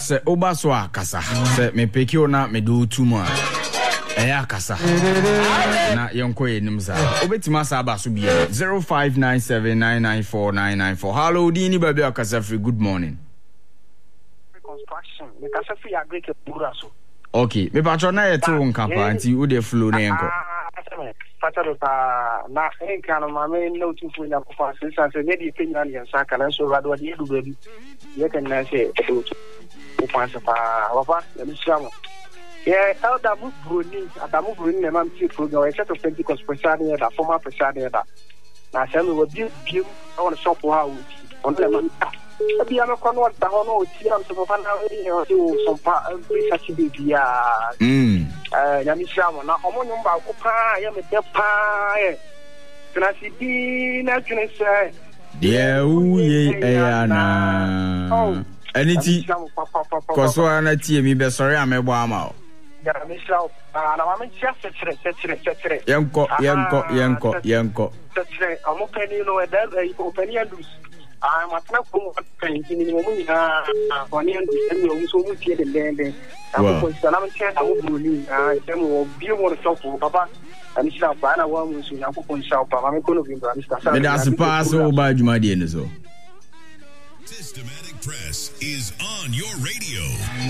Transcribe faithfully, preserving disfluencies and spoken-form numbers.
se oba so akasa se me peki ona me do tumu a eya akasa na yonko yenim za obetima sa aba so bia zero five nine seven nine nine four nine nine four. Hello dini baby akasa free. Good morning. Construction me kasa free agree ke bura so. Okay, me patro na yeto nkapa anti wo de flow na yenko. Patro ta na enka no mame no tufu nya ko fa se sanse ne di penya ne yansa kana so rado di edu baby ye kan na se o panse pa wafa ya mishamo ye elda mu broni adamu broni ne mam ti program e set of Pentecost presiding da former presiding da na se me wo bi bi on shop ha wo on le man abi ama kono da hono ti am so fa na we o ti so pa research bi ya mm eh ya mishamo na omo nyumba ko pa ya me de pa e tena si bi na tuna se de uye eyana aniti koso ana tie mi be sorry amebo ama o ya mishao na mama chia setre setre setre yenko yenko yenko yenko setre omo peni no e da e ko peni andus ah matna ko peni ni mo mu na oni andus e mo so mu tie de lende am ko sana man chia amu bruni ah e mo bi mo so ko papa ani sha ba na wa mu so na ko ko sha pa mama ko no bi bra ni sta sa me da se pass o ba juma de ni so. Systematic Press is on your radio.